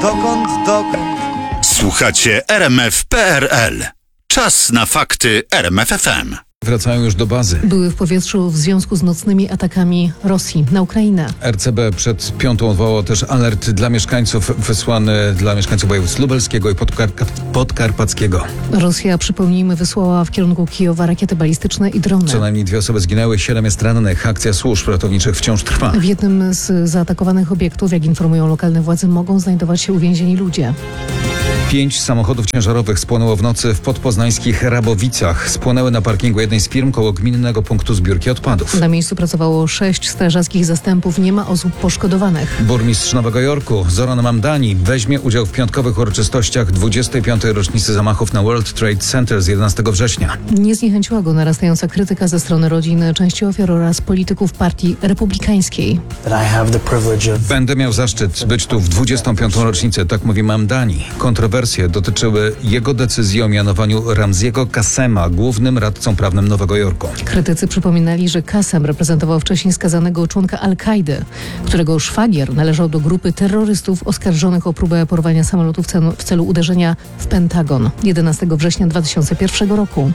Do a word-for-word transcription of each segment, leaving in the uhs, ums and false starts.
Dokąd, dokąd? Słuchacie R M F kropka P R L. Czas na fakty R M F F M. Wracają już do bazy. Były w powietrzu w związku z nocnymi atakami Rosji na Ukrainę. R C B przed piątą odwołało też alert dla mieszkańców, wysłany dla mieszkańców województw lubelskiego i podkar- podkarpackiego. Rosja, przypomnijmy, wysłała w kierunku Kijowa rakiety balistyczne i drony. Co najmniej dwie osoby zginęły, siedem jest rannych. Akcja służb ratowniczych wciąż trwa. W jednym z zaatakowanych obiektów, jak informują lokalne władze, mogą znajdować się uwięzieni ludzie. Pięć samochodów ciężarowych spłonęło w nocy w podpoznańskich Rabowicach. Spłonęły na parkingu jednej z firm koło gminnego punktu zbiórki odpadów. Na miejscu pracowało sześć strażackich zastępów, nie ma osób poszkodowanych. Burmistrz Nowego Jorku, Zoran Mamdani, weźmie udział w piątkowych uroczystościach dwudziestej piątej rocznicy zamachów na World Trade Center z jedenastego września. Nie zniechęciła go narastająca krytyka ze strony rodzin, części ofiar oraz polityków partii republikańskiej. Będę miał zaszczyt być tu w dwudziestą piątą rocznicę, tak mówi Mamdani. Kontrowersje dotyczyły jego decyzji o mianowaniu Ramziego Kassema głównym radcą prawnym Nowego Jorku. Krytycy przypominali, że Kassem reprezentował wcześniej skazanego członka Al-Kaidy, którego szwagier należał do grupy terrorystów oskarżonych o próbę porwania samolotu w celu, w celu uderzenia w Pentagon jedenastego września dwa tysiące pierwszego roku.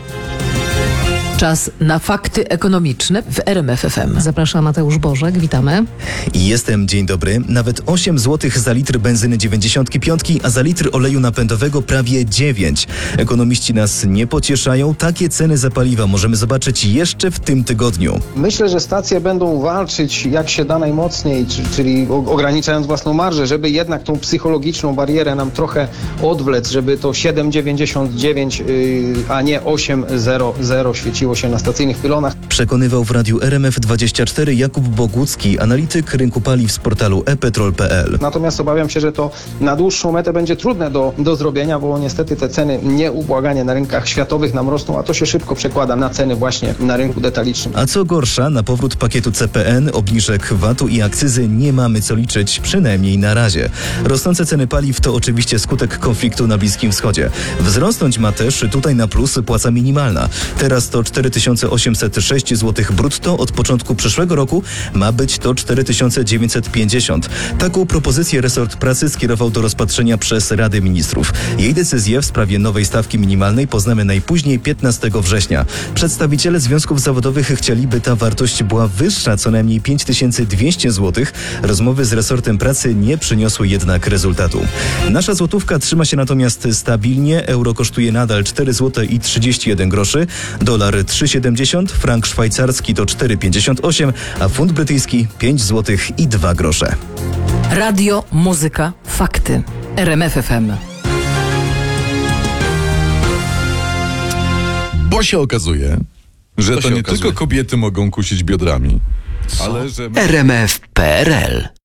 Czas na fakty ekonomiczne w R M F F M. Zaprasza Mateusz Bożek, witamy. Jestem, dzień dobry. Nawet osiem złotych za litr benzyny dziewięćdziesiąt pięć, a za litr oleju napędowego prawie dziewięć. Ekonomiści nas nie pocieszają. Takie ceny za paliwa możemy zobaczyć jeszcze w tym tygodniu. Myślę, że stacje będą walczyć jak się da najmocniej, czyli ograniczając własną marżę, żeby jednak tą psychologiczną barierę nam trochę odwlec, żeby to siedem dziewięćdziesiąt dziewięć, a nie osiem zero zero świeciło się na stacyjnych pylonach. Przekonywał w radiu R M F dwadzieścia cztery Jakub Bogucki, analityk rynku paliw z portalu e petrol kropka p l. Natomiast obawiam się, że to na dłuższą metę będzie trudne do, do zrobienia, bo niestety te ceny nieubłaganie na rynkach światowych nam rosną, a to się szybko przekłada na ceny właśnie na rynku detalicznym. A co gorsza, na powrót pakietu C P N, obniżek V A T-u i akcyzy nie mamy co liczyć, przynajmniej na razie. Rosnące ceny paliw to oczywiście skutek konfliktu na Bliskim Wschodzie. Wzrosnąć ma też tutaj na plus płaca minimalna. Teraz to cztery tysiące osiemset sześć złotych brutto, od początku przyszłego roku ma być to cztery tysiące dziewięćset pięćdziesiąt. Taką propozycję resort pracy skierował do rozpatrzenia przez Radę Ministrów. Jej decyzję w sprawie nowej stawki minimalnej poznamy najpóźniej piętnastego września. Przedstawiciele związków zawodowych chcieliby ta wartość była wyższa, co najmniej pięć tysięcy dwieście złotych. Rozmowy z resortem pracy nie przyniosły jednak rezultatu. Nasza złotówka trzyma się natomiast stabilnie. Euro kosztuje nadal cztery złote i trzydzieści jeden groszy, dolar trzy siedemdziesiąt, frank szwajcarski to cztery pięćdziesiąt osiem, a funt brytyjski pięć złotych i dwa grosze. Radio, muzyka, fakty. R M F F M. Bo się okazuje, że To to się nie okazuje. tylko kobiety mogą kusić biodrami, ale że... R M F kropka P R L